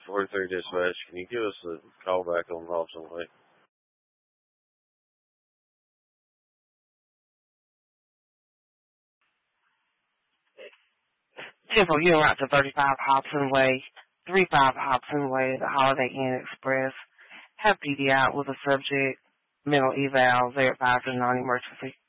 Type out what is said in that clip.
43 Dispatch. Can you give us a call back on Robson Way? 10-4, you're out to 35 Hobson Way, 35 Hobson Way, the Holiday Inn Express. Have PD out with a subject, mental eval, verified and non-emergency.